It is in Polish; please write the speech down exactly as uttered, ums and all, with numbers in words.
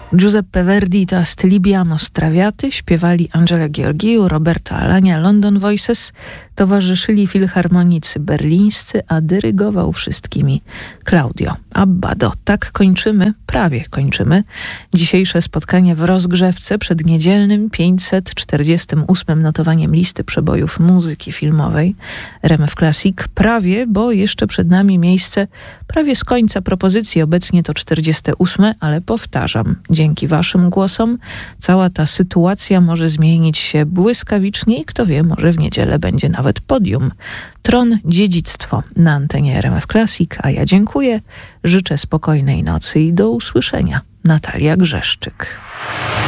Giuseppe Verdi to Ast Libiamo Straviaty, śpiewali Angela Gheorghiu, Roberto Alagna, London Voices, towarzyszyli filharmonicy berlińscy, a dyrygował wszystkimi Claudio Abbado. Tak kończymy, prawie kończymy dzisiejsze spotkanie w rozgrzewce przed niedzielnym pięćset czterdziestym ósmym notowaniem listy przebojów muzyki filmowej R M F Classic. Prawie, bo jeszcze przed nami miejsce prawie z końca propozycji. Obecnie to czterdzieste ósme, ale powtarzam, dzięki waszym głosom cała ta sytuacja może zmienić się błyskawicznie i kto wie, może w niedzielę będzie nawet podium. Tron Dziedzictwo na antenie R M F Classic, a ja dziękuję, życzę spokojnej nocy i do usłyszenia. Natalia Grzeszczyk.